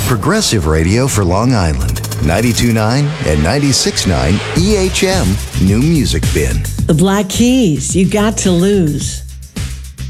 Progressive radio for Long Island. 92.9 and 96.9 EHM New Music Bin. The Black Keys, You Got to Lose.